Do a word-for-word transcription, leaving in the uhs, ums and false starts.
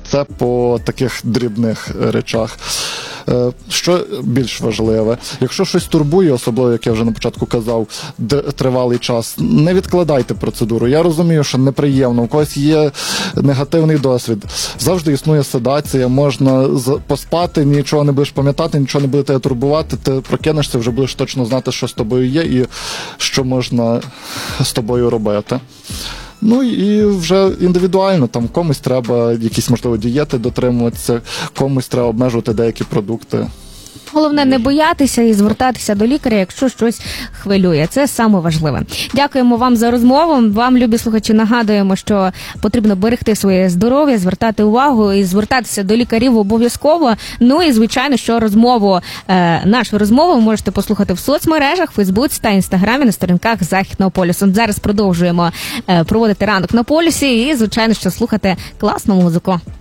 Це по таких дрібних речах. Що більш важливе, якщо щось турбує, особливо, як я вже на початку казав, тривалий час, не відкладайте процедуру. Я розумію, що неприємно, у когось є негативний досвід. Завжди існує седація, можна поспати, нічого не будеш пам'ятати, нічого не буде тебе турбувати, ти прокинешся, вже будеш точно знати, що з тобою є і що можна з тобою робити. Ну і вже індивідуально, там комусь треба якісь, можливо, дієти дотримуватися, комусь треба обмежувати деякі продукти. Головне не боятися і звертатися до лікаря, якщо щось хвилює. Це саме важливе. Дякуємо вам за розмову. Вам, любі слухачі, нагадуємо, що потрібно берегти своє здоров'я, звертати увагу і звертатися до лікарів обов'язково. Ну і, звичайно, що розмову, е, нашу розмову ви можете послухати в соцмережах, Фейсбуці та Інстаграмі на сторінках Західного полюсу. Зараз продовжуємо е, проводити ранок на полюсі і, звичайно, що слухати класну музику.